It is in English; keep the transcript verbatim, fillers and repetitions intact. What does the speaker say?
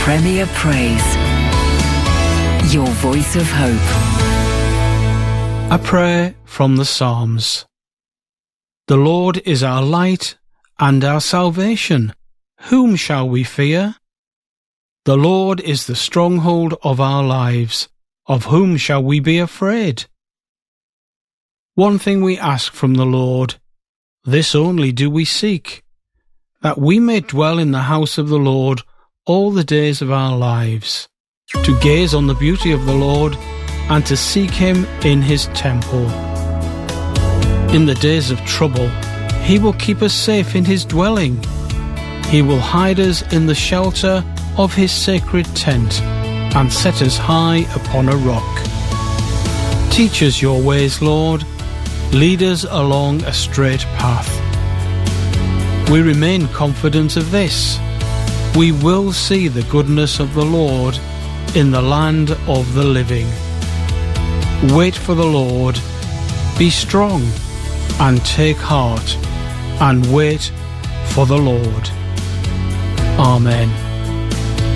Premier Praise. Your voice of hope. A prayer from the Psalms. The Lord is our light and our salvation. Whom shall we fear? The Lord is the stronghold of our lives. Of whom shall we be afraid? One thing we ask from the Lord, this only do we seek, that we may dwell in the house of the Lord all the days of our lives, to gaze on the beauty of the Lord and to seek him in his temple. In the days of trouble, he will keep us safe in his dwelling. He will hide us in the shelter of his sacred tent and set us high upon a rock. Teach us your ways, Lord. Lead us along a straight path. We remain confident of this. We will see the goodness of the Lord in the land of the living. Wait for the Lord. Be strong and take heart and wait for the Lord. Amen.